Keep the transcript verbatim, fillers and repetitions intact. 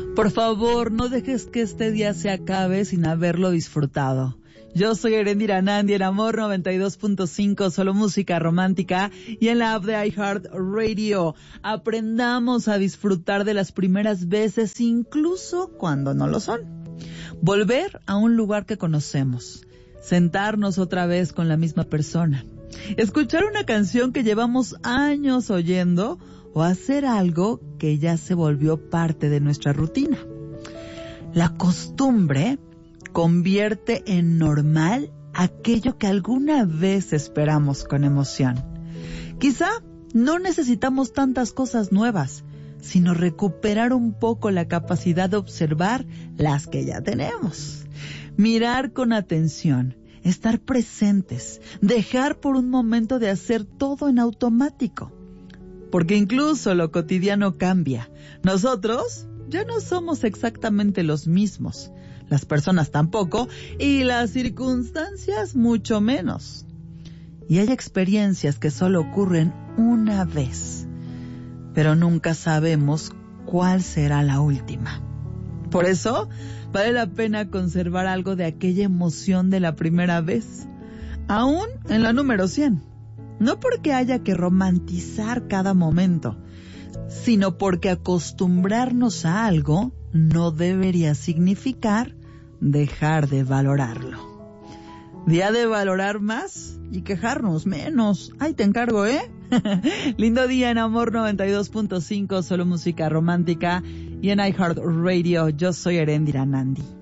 Por favor, no dejes que este día se acabe sin haberlo disfrutado. Yo soy Erendira Nandi en Amor noventa y dos punto cinco, solo música romántica, y en la app de iHeartRadio. Aprendamos a disfrutar de las primeras veces, incluso cuando no lo son. Volver a un lugar que conocemos. Sentarnos otra vez con la misma persona. Escuchar una canción que llevamos años oyendo o hacer algo que ya se volvió parte de nuestra rutina. La costumbre convierte en normal aquello que alguna vez esperamos con emoción. Quizá no necesitamos tantas cosas nuevas, sino recuperar un poco la capacidad de observar las que ya tenemos. Mirar con atención, estar presentes, dejar por un momento de hacer todo en automático. Porque incluso lo cotidiano cambia. Nosotros ya no somos exactamente los mismos. Las personas tampoco, y las circunstancias mucho menos. Y hay experiencias que solo ocurren una vez, pero nunca sabemos cuál será la última. Por eso, vale la pena conservar algo de aquella emoción de la primera vez, aún en la número cien. No porque haya que romantizar cada momento, sino porque acostumbrarnos a algo no debería significar dejar de valorarlo. Día de valorar más y quejarnos menos. Ay, te encargo, ¿eh? Lindo día en Amor noventa y dos punto cinco, solo música romántica, y en iHeartRadio. Yo soy Erendira Nandi.